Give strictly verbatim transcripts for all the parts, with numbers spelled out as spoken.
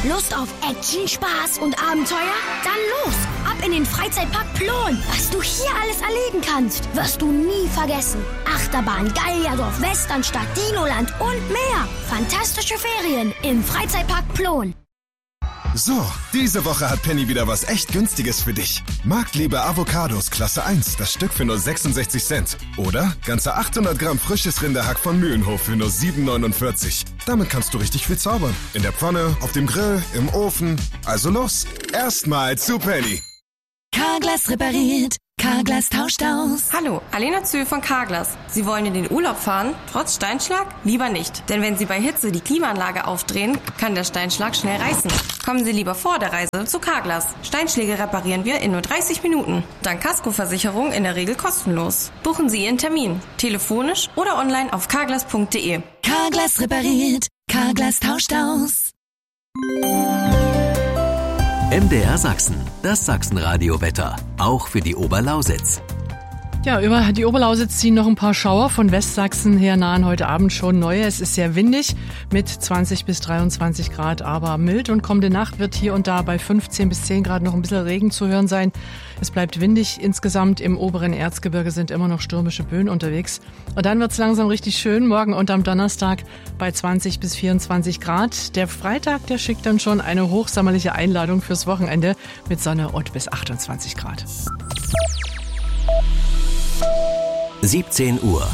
Lust auf Action, Spaß und Abenteuer? Dann los! Ab in den Freizeitpark Plon! Was du hier alles erleben kannst, wirst du nie vergessen. Achterbahn, Gallierdorf, Westernstadt, Dinoland und mehr. Fantastische Ferien im Freizeitpark Plon. So, diese Woche hat Penny wieder was echt Günstiges für dich. Marktliebe Avocados Klasse eins, das Stück für nur sechsundsechzig Cent. Oder ganze achthundert Gramm frisches Rinderhack von Mühlenhof für nur sieben neunundvierzig. Damit kannst du richtig viel zaubern. In der Pfanne, auf dem Grill, im Ofen. Also los, erstmal zu Penny. Carglass repariert. Carglass tauscht aus. Hallo, Alena Zöhl von Carglass. Sie wollen in den Urlaub fahren, trotz Steinschlag? Lieber nicht. Denn wenn Sie bei Hitze die Klimaanlage aufdrehen, kann der Steinschlag schnell reißen. Kommen Sie lieber vor der Reise zu Carglass. Steinschläge reparieren wir in nur dreißig Minuten. Dank Kaskoversicherung in der Regel kostenlos. Buchen Sie Ihren Termin. Telefonisch oder online auf carglass punkt de. Carglass repariert. Carglass tauscht aus. M D R Sachsen, das Sachsenradio-Wetter, auch für die Oberlausitz. Ja, über die Oberlausitz ziehen noch ein paar Schauer von Westsachsen her nahen heute Abend schon neue. Es ist sehr windig mit zwanzig bis dreiundzwanzig Grad, aber mild, und kommende Nacht wird hier und da bei fünfzehn bis zehn Grad noch ein bisschen Regen zu hören sein. Es bleibt windig insgesamt. Im oberen Erzgebirge sind immer noch stürmische Böen unterwegs. Und dann wird es langsam richtig schön, morgen und am Donnerstag bei zwanzig bis vierundzwanzig Grad. Der Freitag, der schickt dann schon eine hochsommerliche Einladung fürs Wochenende mit Sonne und bis achtundzwanzig Grad. siebzehn Uhr.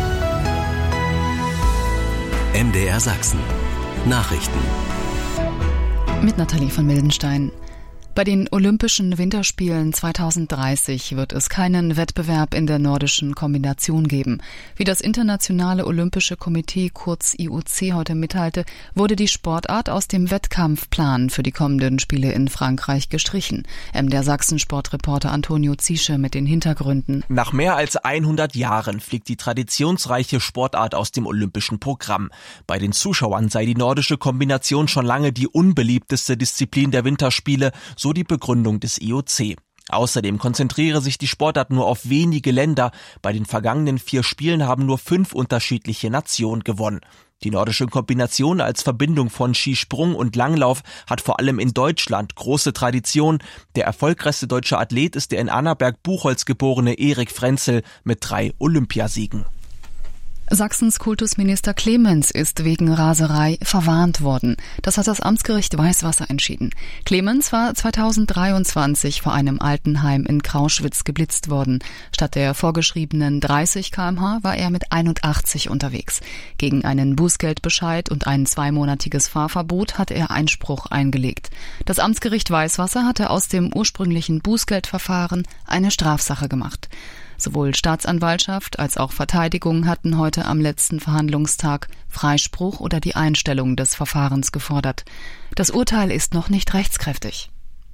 M D R Sachsen. Nachrichten. Mit Nathalie von Mildenstein. Bei den Olympischen Winterspielen zweitausenddreißig wird es keinen Wettbewerb in der nordischen Kombination geben. Wie das Internationale Olympische Komitee, kurz I O C, heute mitteilte, wurde die Sportart aus dem Wettkampfplan für die kommenden Spiele in Frankreich gestrichen. M D R Sachsen-Sportreporter Antonio Ziesche mit den Hintergründen. Nach mehr als hundert Jahren fliegt die traditionsreiche Sportart aus dem olympischen Programm. Bei den Zuschauern sei die nordische Kombination schon lange die unbeliebteste Disziplin der Winterspiele, so die Begründung des I O C. Außerdem konzentriere sich die Sportart nur auf wenige Länder. Bei den vergangenen vier Spielen haben nur fünf unterschiedliche Nationen gewonnen. Die nordische Kombination als Verbindung von Skisprung und Langlauf hat vor allem in Deutschland große Tradition. Der erfolgreichste deutsche Athlet ist der in Annaberg-Buchholz geborene Erik Frenzel mit drei Olympiasiegen. Sachsens Kultusminister Clemens ist wegen Raserei verwarnt worden. Das hat das Amtsgericht Weißwasser entschieden. Clemens war zweitausenddreiundzwanzig vor einem Altenheim in Krauschwitz geblitzt worden. Statt der vorgeschriebenen dreißig Kilometer pro Stunde war er mit einundachtzig unterwegs. Gegen einen Bußgeldbescheid und ein zweimonatiges Fahrverbot hat er Einspruch eingelegt. Das Amtsgericht Weißwasser hatte aus dem ursprünglichen Bußgeldverfahren eine Strafsache gemacht. Sowohl Staatsanwaltschaft als auch Verteidigung hatten heute am letzten Verhandlungstag Freispruch oder die Einstellung des Verfahrens gefordert. Das Urteil ist noch nicht rechtskräftig.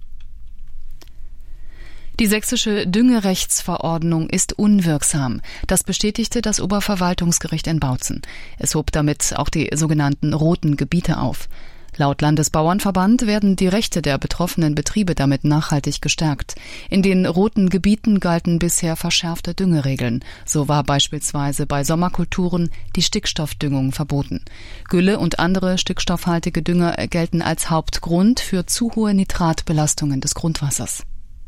Die sächsische Düngerechtsverordnung ist unwirksam. Das bestätigte das Oberverwaltungsgericht in Bautzen. Es hob damit auch die sogenannten roten Gebiete auf. Laut Landesbauernverband werden die Rechte der betroffenen Betriebe damit nachhaltig gestärkt. In den roten Gebieten galten bisher verschärfte Düngeregeln. So war beispielsweise bei Sommerkulturen die Stickstoffdüngung verboten. Gülle und andere stickstoffhaltige Dünger gelten als Hauptgrund für zu hohe Nitratbelastungen des Grundwassers.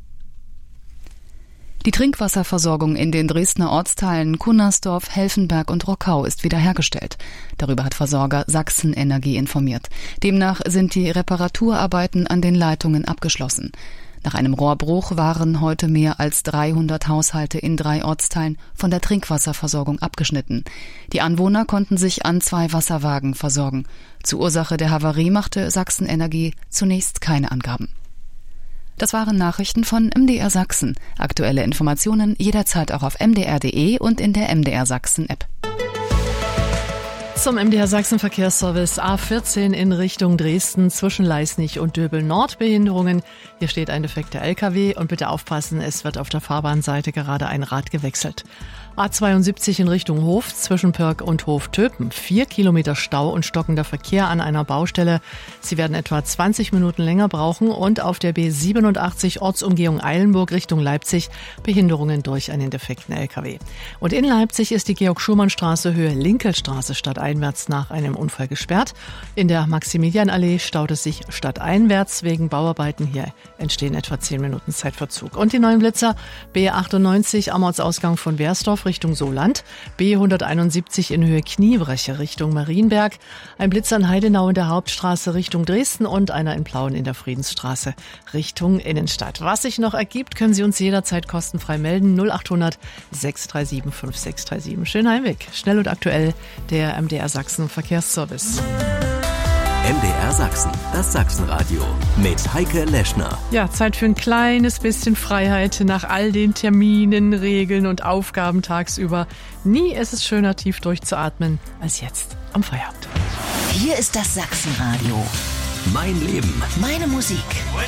Die Trinkwasserversorgung in den Dresdner Ortsteilen Cunnersdorf, Helfenberg und Rockau ist wiederhergestellt. Darüber hat Versorger Sachsenenergie informiert. Demnach sind die Reparaturarbeiten an den Leitungen abgeschlossen. Nach einem Rohrbruch waren heute mehr als dreihundert Haushalte in drei Ortsteilen von der Trinkwasserversorgung abgeschnitten. Die Anwohner konnten sich an zwei Wasserwagen versorgen. Zur Ursache der Havarie machte Sachsenenergie zunächst keine Angaben. Das waren Nachrichten von M D R Sachsen. Aktuelle Informationen jederzeit auch auf m d r punkt d e und in der M D R Sachsen App. Zum M D R Sachsen Verkehrsservice A vierzehn in Richtung Dresden zwischen Leisnig und Döbel Nord Behinderungen. Hier steht ein defekter L K W und bitte aufpassen, es wird auf der Fahrbahnseite gerade ein Rad gewechselt. A zweiundsiebzig in Richtung Hof zwischen Pörk und Hof-Töpen. Vier Kilometer Stau und stockender Verkehr an einer Baustelle. Sie werden etwa zwanzig Minuten länger brauchen. Und auf der B siebenundachtzig Ortsumgehung Eilenburg Richtung Leipzig Behinderungen durch einen defekten L K W. Und in Leipzig ist die Georg-Schumann-Straße Höhe Linkelstraße stadteinwärts nach einem Unfall gesperrt. In der Maximilianallee staut es sich stadteinwärts wegen Bauarbeiten. Hier entstehen etwa zehn Minuten Zeitverzug. Und die neuen Blitzer B achtundneunzig am Ortsausgang von Wersdorf Richtung Soland, B hunderteinundsiebzig in Höhe Kniebreche Richtung Marienberg, ein Blitzer in Heidenau in der Hauptstraße Richtung Dresden und einer in Plauen in der Friedensstraße Richtung Innenstadt. Was sich noch ergibt, können Sie uns jederzeit kostenfrei melden. null achthundert sechs drei sieben fünf sechs drei sieben. Schönen Heimweg. Schnell und aktuell der M D R Sachsen Verkehrsservice. M D R Sachsen, das Sachsenradio mit Heike Leschner. Ja, Zeit für ein kleines bisschen Freiheit nach all den Terminen, Regeln und Aufgaben tagsüber. Nie ist es schöner, tief durchzuatmen, als jetzt am Feierabend. Hier ist das Sachsenradio. Mein Leben. Meine Musik.